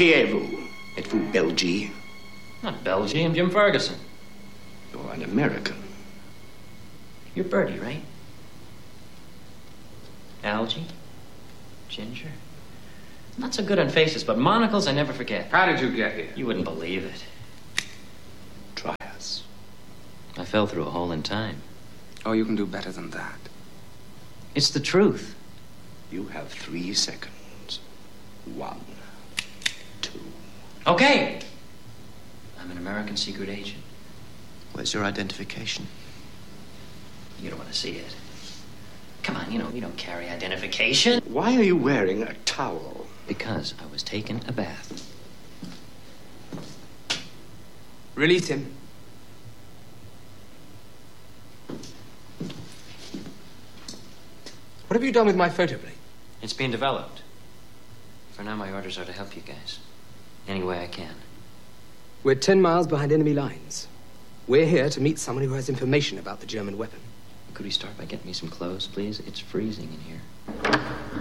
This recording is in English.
Qui êtes-vous? Êtes-vous Belgian? Not Belgian, I'm Jim Ferguson. You're an American. You're Bertie, right? Algie? Ginger? Not so good on faces, but monocles I never forget. How did you get here? You wouldn't believe it. Try us. I fell through a hole in time. Oh, you can do better than that. It's the truth. You have 3 seconds. 1, 2. Okay. I'm an American secret agent. Where's your identification? You don't want to see it. Come on, we don't carry identification. Why are you wearing a towel? Because I was taking a bath. Release him. What have you done with my photo plate? It's being developed. For now, my orders are to help you guys. Any way I can. We're 10 miles behind enemy lines. We're here to meet someone who has information about the German weapon. Could we start by getting me some clothes, please? It's freezing in here.